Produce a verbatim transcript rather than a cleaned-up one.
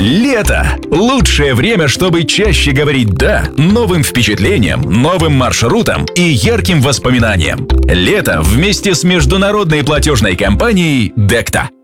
Лето – лучшее время, чтобы чаще говорить «да» новым впечатлениям, новым маршрутам и ярким воспоминаниям. Лето вместе с международной платежной компанией Декта.